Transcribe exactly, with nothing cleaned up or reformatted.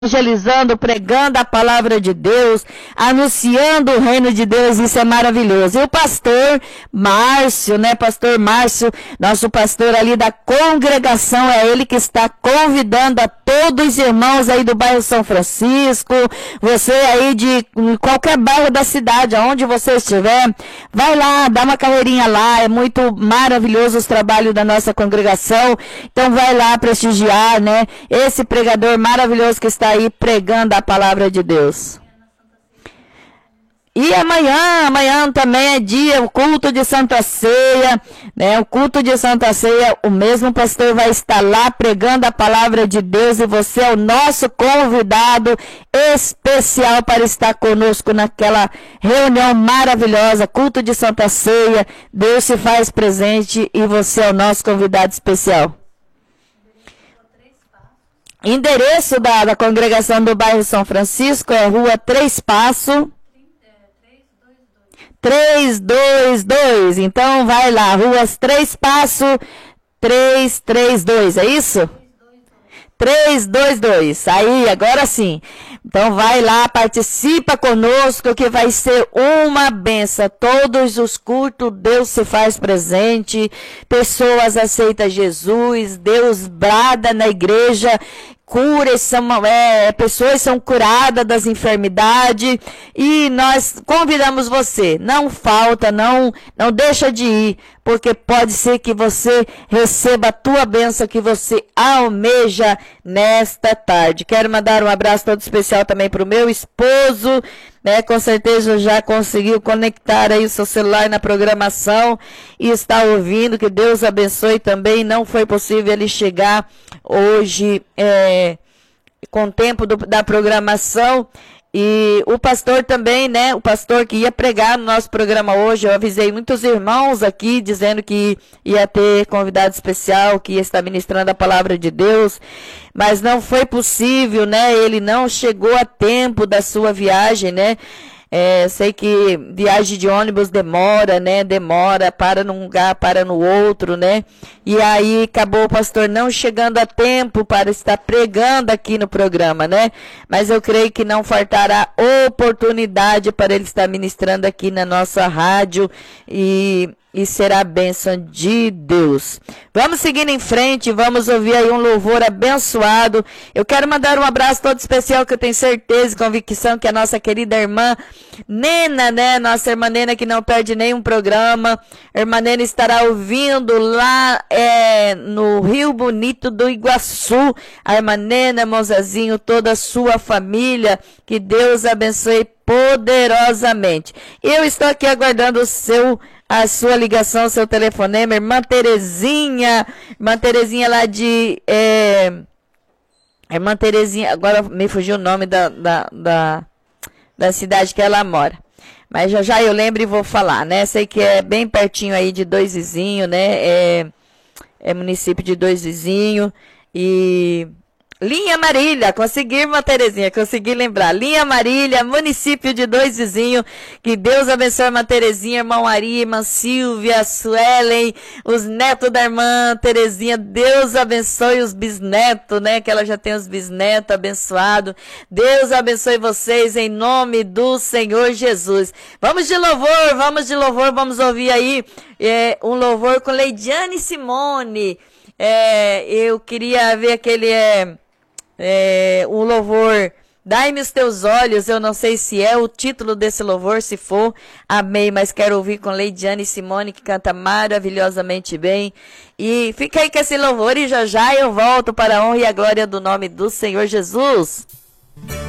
evangelizando, pregando a palavra de Deus, anunciando o reino de Deus, isso é maravilhoso. E o pastor Márcio, né, pastor Márcio, nosso pastor ali da congregação, é ele que está convidando a todos os irmãos aí do bairro São Francisco, você aí de qualquer bairro da cidade, aonde você estiver, vai lá, dá uma carreirinha lá, é muito maravilhoso os trabalhos da nossa congregação, então vai lá prestigiar, né, esse pregador maravilhoso que está aí pregando a palavra de Deus. E amanhã, amanhã também é dia, o culto de Santa Ceia, né? O culto de Santa Ceia, o mesmo pastor vai estar lá pregando a palavra de Deus e você é o nosso convidado especial para estar conosco naquela reunião maravilhosa, culto de Santa Ceia. Deus se faz presente e você é o nosso convidado especial. Endereço da, da congregação do bairro São Francisco é Rua Três Passos, três dois dois. Então vai lá, Ruas Três Passos, três três dois, é isso? três dois dois. Aí, agora sim. Então vai lá, participa conosco que vai ser uma benção. Todos os cultos, Deus se faz presente, pessoas aceitam Jesus, Deus brada na igreja, curas, são, é, pessoas são curadas das enfermidades e nós convidamos você, não falta, não, não deixa de ir, porque pode ser que você receba a tua bênção que você almeja nesta tarde. Quero mandar um abraço todo especial também para o meu esposo, né? Com certeza já conseguiu conectar aí o seu celular na programação e está ouvindo, que Deus abençoe também. Não foi possível ele chegar hoje é, com o tempo do, da programação. E o pastor também, né, o pastor que ia pregar no nosso programa hoje, eu avisei muitos irmãos aqui, dizendo que ia ter convidado especial, que ia estar ministrando a palavra de Deus, mas não foi possível, né, ele não chegou a tempo da sua viagem, né. É, sei que viagem de ônibus demora, né, demora, para num lugar, para no outro, né, e aí acabou o pastor não chegando a tempo para estar pregando aqui no programa, né, mas eu creio que não faltará oportunidade para ele estar ministrando aqui na nossa rádio e... e será a bênção de Deus. Vamos seguindo em frente, vamos ouvir aí um louvor abençoado. Eu quero mandar um abraço todo especial, que eu tenho certeza e convicção que a nossa querida irmã Nena, né? Nossa irmã Nena, que não perde nenhum programa. A irmã Nena estará ouvindo lá é, no Rio Bonito do Iguaçu. A irmã Nena, Mozazinho, toda a sua família. Que Deus abençoe poderosamente. Eu estou aqui aguardando o seu... a sua ligação, seu telefonema, irmã Terezinha, irmã Terezinha lá de, é, irmã Terezinha, agora me fugiu o nome da, da, da, da cidade que ela mora, mas já já eu lembro e vou falar, né, sei que é bem pertinho aí de Dois Vizinhos, né, é, é município de Dois Vizinhos, e... Linha Marília, consegui, irmã Terezinha, consegui lembrar. Linha Marília, município de Dois Vizinhos. Que Deus abençoe a irmã Terezinha, irmã Ari, irmã Silvia, Suelen, os netos da irmã Terezinha. Deus abençoe os bisnetos, né? Que ela já tem os bisnetos abençoados. Deus abençoe vocês em nome do Senhor Jesus. Vamos de louvor, vamos de louvor, vamos ouvir aí é, um louvor com Leidiane Simone. É, eu queria ver aquele... É, É, o louvor, dai-me os teus olhos, eu não sei se é o título desse louvor, se for, amei, mas quero ouvir com Leidiane Simone, que canta maravilhosamente bem, e fica aí com esse louvor e já já eu volto para a honra e a glória do nome do Senhor Jesus.